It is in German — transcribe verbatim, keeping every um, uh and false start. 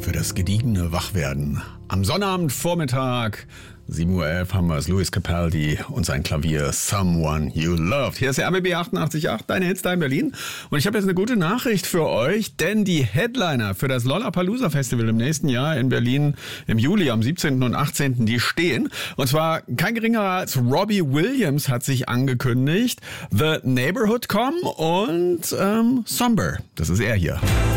für das gediegene Wachwerden. Am Sonnabendvormittag, sieben Uhr elf, haben wir es, Louis Capaldi und sein Klavier Someone You Loved. Hier ist der R B B achtundachtzig Komma acht, deine Hits da in Berlin. Und ich habe jetzt eine gute Nachricht für euch, denn die Headliner für das Lollapalooza Festival im nächsten Jahr in Berlin im Juli am siebzehnten und achtzehnten, die stehen. Und zwar kein geringerer als Robbie Williams hat sich angekündigt, The Neighborhood kommen und ähm, Somber, das ist er hier.